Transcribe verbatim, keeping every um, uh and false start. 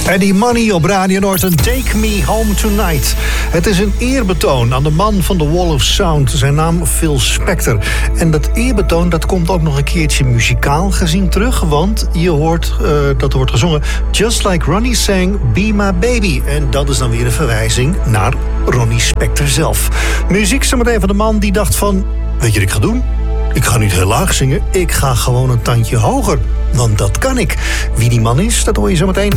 Eddie Money op Radio Noord en Take Me Home Tonight. Het is een eerbetoon aan de man van de Wall of Sound. Zijn naam Phil Spector. En dat eerbetoon dat komt ook nog een keertje muzikaal gezien terug. Want je hoort uh, dat er wordt gezongen Just Like Ronnie Sang, Be My Baby. En dat is dan weer een verwijzing naar Ronnie Spector zelf. Muziek zometeen van de man die dacht van... Weet je wat ik ga doen? Ik ga niet heel laag zingen. Ik ga gewoon een tandje hoger. Want dat kan ik. Wie die man is, dat hoor je zometeen.